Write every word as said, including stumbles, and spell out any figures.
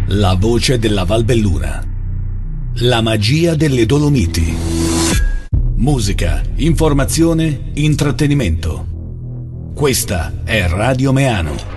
La voce della Val Belluna. La magia delle Dolomiti. Musica, informazione, intrattenimento. Questa è Radio Meano.